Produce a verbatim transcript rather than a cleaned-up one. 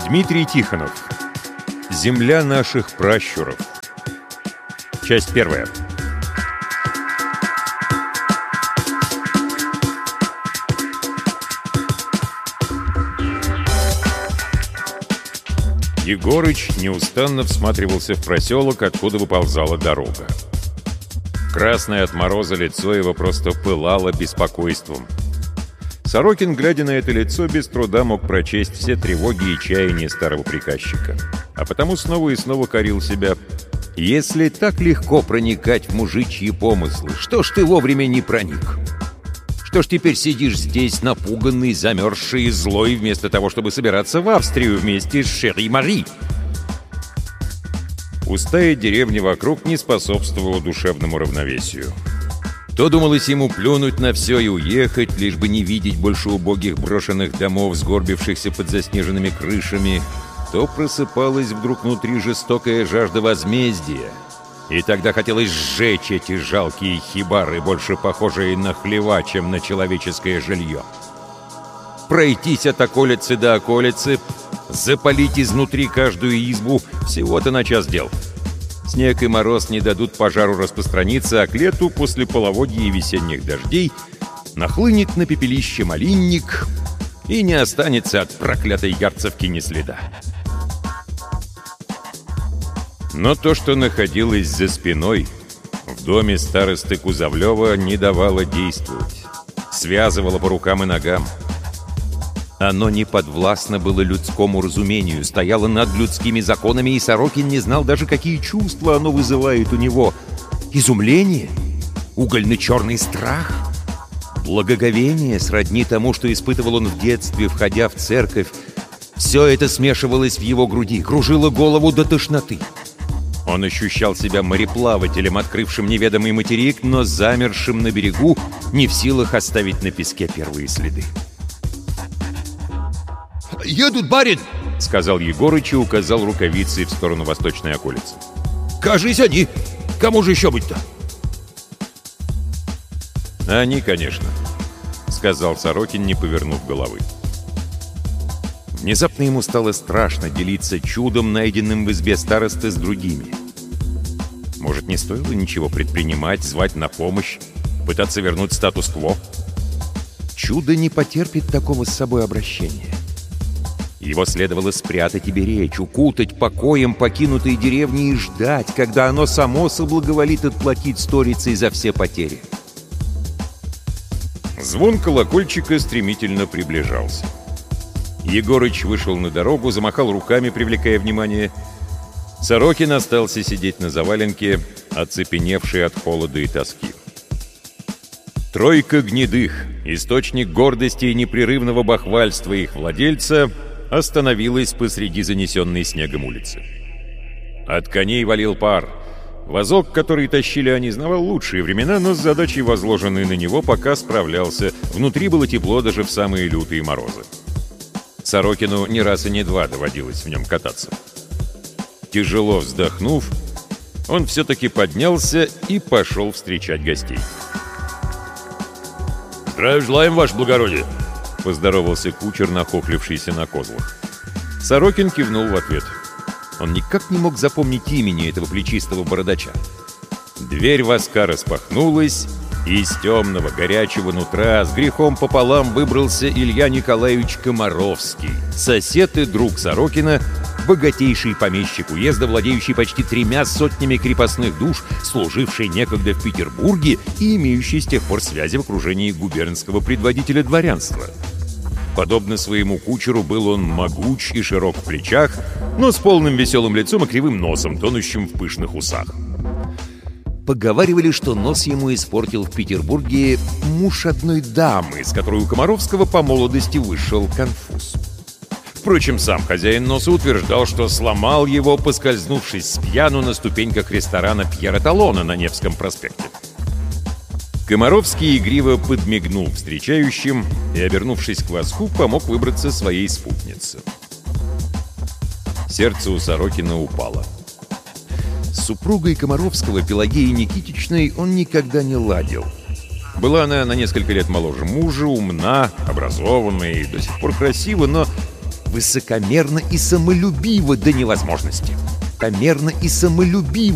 Дмитрий Тихонов. Земля наших пращуров. Часть первая. Егорыч неустанно всматривался в проселок, откуда выползала дорога. Красное от мороза лицо его просто пылало беспокойством. Сорокин, глядя на это лицо, без труда мог прочесть все тревоги и чаяния старого приказчика. А потому снова и снова корил себя. «Если так легко проникать в мужичьи помыслы, что ж ты вовремя не проник? Что ж теперь сидишь здесь, напуганный, замерзший и злой, вместо того, чтобы собираться в Австрию вместе с Шерри Мари?» Пустая деревня вокруг не способствовала душевному равновесию. То думалось ему плюнуть на все и уехать, лишь бы не видеть больше убогих брошенных домов, сгорбившихся под заснеженными крышами, то просыпалась вдруг внутри жестокая жажда возмездия. И тогда хотелось сжечь эти жалкие хибары, больше похожие на хлева, чем на человеческое жилье. Пройтись от околицы до околицы, запалить изнутри каждую избу — всего-то на час дел. Снег и мороз не дадут пожару распространиться, а к лету, после половодья и весенних дождей, нахлынет на пепелище малинник, и не останется от проклятой Ярцевки ни следа. Но то, что находилось за спиной, в доме старосты Кузовлева, не давало действовать, связывало по рукам и ногам. Оно не подвластно было людскому разумению, стояло над людскими законами, и Сорокин не знал даже, какие чувства оно вызывает у него. Изумление? Угольно-черный страх? Благоговение, сродни тому, что испытывал он в детстве, входя в церковь. Все это смешивалось в его груди, кружило голову до тошноты. Он ощущал себя мореплавателем, открывшим неведомый материк, но замершим на берегу, не в силах оставить на песке первые следы. «Едут, барин!» — сказал Егорыч и указал рукавицей в сторону восточной околицы. «Кажись, они! Кому же еще быть-то?» «Они, конечно», — сказал Сорокин, не повернув головы. Внезапно ему стало страшно делиться чудом, найденным в избе старосты, с другими. Может, не стоило ничего предпринимать, звать на помощь, пытаться вернуть статус-кво? Чудо не потерпит такого с собой обращения. Его следовало спрятать и беречь, укутать покоем покинутой деревни и ждать, когда оно само соблаговолит отплатить сторицей за все потери. Звон колокольчика стремительно приближался. Егорыч вышел на дорогу, замахал руками, привлекая внимание. Сорокин остался сидеть на заваленке, оцепеневший от холода и тоски. Тройка гнедых, источник гордости и непрерывного бахвальства их владельца, остановилась посреди занесенной снегом улицы. От коней валил пар. Вазок, который тащили они, знавал лучшие времена, но с задачей, возложенной на него, пока справлялся. Внутри было тепло даже в самые лютые морозы. Сорокину не раз и не два доводилось в нем кататься. Тяжело вздохнув, он все-таки поднялся и пошел встречать гостей. «Здравия желаем, ваше благородие!» — поздоровался кучер, нахохлившийся на козлах. Сорокин кивнул в ответ. Он никак не мог запомнить имени этого плечистого бородача. Дверь воска распахнулась, и из темного горячего нутра с грехом пополам выбрался Илья Николаевич Комаровский, сосед и друг Сорокина, богатейший помещик уезда, владеющий почти тремя сотнями крепостных душ, служивший некогда в Петербурге и имеющий с тех пор связи в окружении губернского предводителя дворянства. Подобно своему кучеру, был он могуч и широк в плечах, но с полным веселым лицом и кривым носом, тонущим в пышных усах. Поговаривали, что нос ему испортил в Петербурге муж одной дамы, с которой у Комаровского по молодости вышел конфуз. Впрочем, сам хозяин носа утверждал, что сломал его, поскользнувшись с пьяну на ступеньках ресторана Пьера Талона на Невском проспекте. Комаровский игриво подмигнул встречающим и, обернувшись к воску, помог выбраться своей спутнице. Сердце у Сорокина упало. С супругой Комаровского, Пелагеей Никитичной, он никогда не ладил. Была она на несколько лет моложе мужа, умна, образованная и до сих пор красива, но Высокомерно и самолюбиво до невозможности. Высокомерно и самолюбиво